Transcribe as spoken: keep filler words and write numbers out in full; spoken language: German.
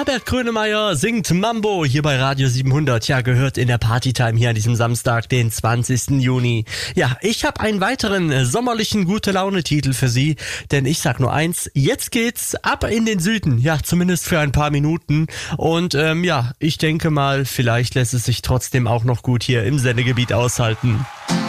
Herbert Grönemeyer singt Mambo hier bei Radio siebenhundert. Ja, gehört in der Partytime hier an diesem Samstag, den zwanzigsten Juni. Ja, ich habe einen weiteren sommerlichen Gute-Laune-Titel für Sie, denn ich sag nur eins, jetzt geht's ab in den Süden. Ja, zumindest für ein paar Minuten. Und ähm, ja, ich denke mal, vielleicht lässt es sich trotzdem auch noch gut hier im Sendegebiet aushalten.